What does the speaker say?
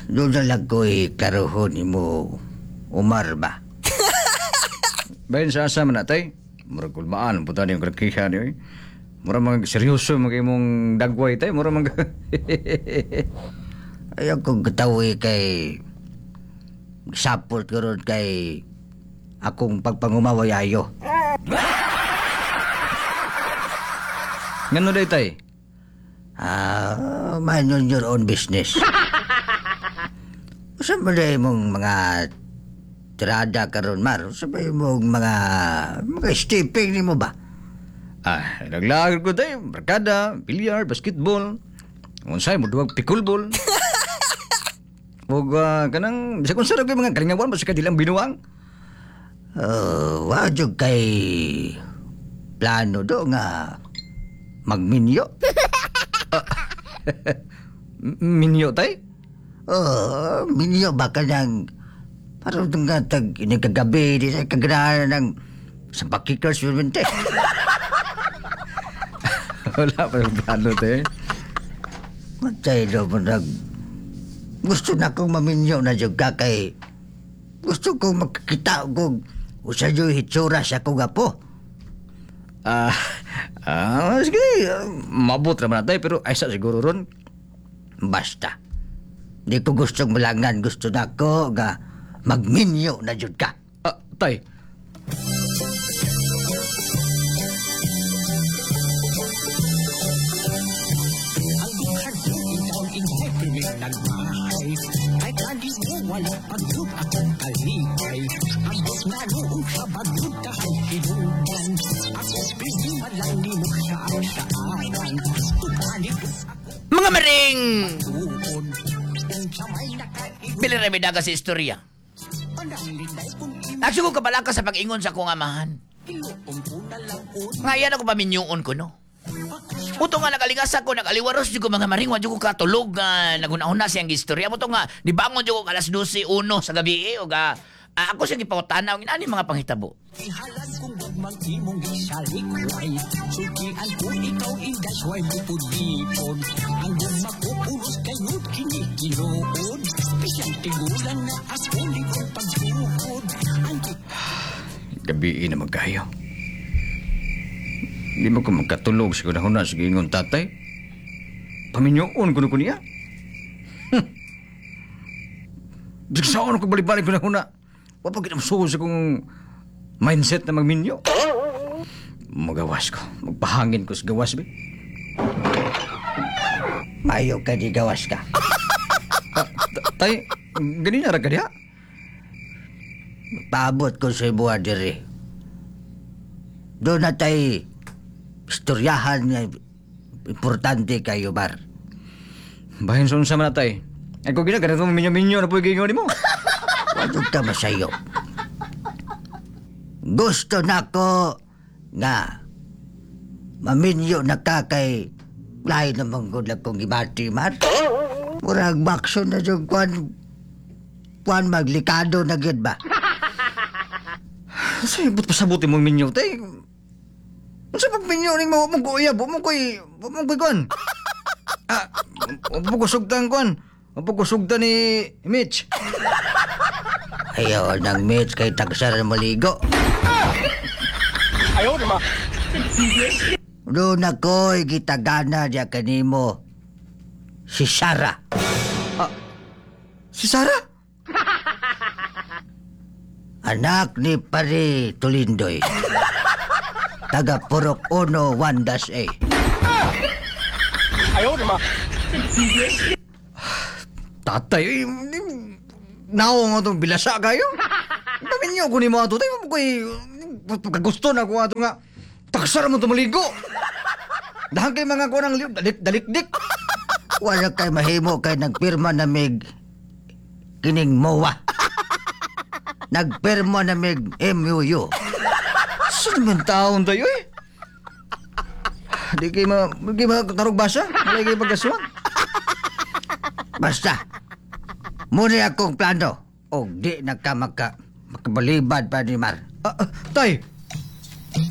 Doon na lang ko'y klarohon ni mo, Umar ba? Bayan sa asa man natay. Murag kulmaan puta ni yung kalakihan niyo. Mura mag seryoso mag imong dagway tay, mura mag Ayaw kong katawi kay sapot ko ron kay akong pagpangumaway ayo. ngano day tay? Mind on your own business. Usa ba day mong mga tirada karon Mar? Usa ba mong mga stepping ni mo ba? Naglagad ko tay, barkada, bilyar, basketball. Unsay mo duwag pickleball. Ug kanang bisa kung sarap kay mga kalingawan basta kadilang binuang. Wajog kay plano do nga magminyo. Minyo tay? Minyo ba ka ng parang nga tag inigagabi di sa kaganahan ng sa pakikers bibente. Wala pa yung plano tay. Matay do mo nag gusto na kong maminyo na jud ka kay gusto kong makakita kong usa jud hitsura sa akong apo. Sige, mabot naman tay pero ay sa siguro ron. Basta. Di ko gustong malangan. Gusto na ko nga magminyo na jud ka. Tay. Mga maring! Bili rin daga sa istorya. Nagsugo ka pala ka sa pag-ingon sa kong amahan. Ngayon ako paminyoon ko, no? Muto nga nakalingasa ko, nagaliwaros di ko mga maring, wadyo ko katulog, nagunahuna siyang istorya. Muto nga, di bangon dyo ko alas 12:01 sa gabi, o ga, ako siyang ipawatanaw, inani mga panghitabo. Ihalan kong gugmang imong gisalikway, sukian ko ikaw indasway bupudipon, ang gugmang ko pulos kayot kinikinoon, pisyang tigulang na asuli kong pagsuhod. Gabi na magkayo. Di mo ko magkatulog sa kunahuna sa gingon tatay. Paminyoon ko na niya. Bigsaon ko balik-balik kunahuna. Wapag kinamsuho sa kong mindset na magminyo. Magawas ko. Magpahangin ko sa gawas, be. Mayo ka di gawas ka. Tay, ganina ra ka diha? Paabot ko sa ibuha diri. Doon na tayo istoryahan nga importante kayo, Bar. Bahin sa unsa man na, tay. Ako gina, ganito minyo-minyo na po yung gingon mo. Wadog ka masayo. Gusto na ko nga maminyo na ka kay lahi namang gulag kong ibati, Mar. Murag bakso na yung kuan maglikado na gid ba? Sa ibot pa sabuti mong minyo, tay. Sa pagminyo rin mo mong kuya, mong kuy kuan. Pagkusugtan kuan. Pagkusugtan ni Mitch. Ayaw nang Mitch kay tagsara maligo. Ayaw, di ba? Doon ako'y gitagana diya kanimo. Si Sarah. Si Sarah? Anak ni Pari Tulindoy. Taga Purok 1 1-A. Ayaw, di ba? Tatay, naong itong bilasa kayo. Paminyo ko ni mga tutay. Pagkagusto na ko ato nga. Taksara mo tumaligo. Dahang kay mga kunang dalikdik. Wala kay mahimo kay nagpirma na mig kining MOA. Nagpirma na mig MUU. Saan man taon tayo eh? Di kayo tarog basa? Wala kayo pagkasuan? Basta, muna akong plano. O di na ka makabalibad pa ni Mar. Tay,